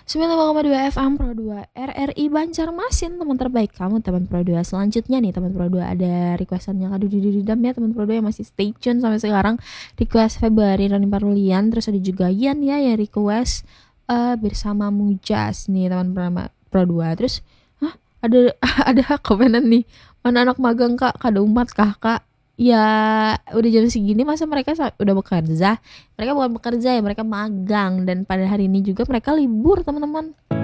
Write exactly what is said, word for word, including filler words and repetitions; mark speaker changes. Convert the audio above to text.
Speaker 1: sembilan puluh lima koma dua F M Pro dua R R I Banjarmasin, teman terbaik kamu teman Pro dua. Selanjutnya nih teman Pro dua ada requestannya Kado Didi Didam ya teman Pro dua yang masih stay tune sampai sekarang. Request Februari Roni Parulian, terus ada juga Yan ya yang request uh, bersama Mujas nih teman Pro, Pro dua. Terus hah, ada ada komenan nih. Mana anak magang Kak? Kado umat Kakak. Ya udah jam segini masa mereka sa- udah bekerja. Mereka bukan bekerja ya, mereka magang. Dan pada hari ini juga mereka libur teman-teman.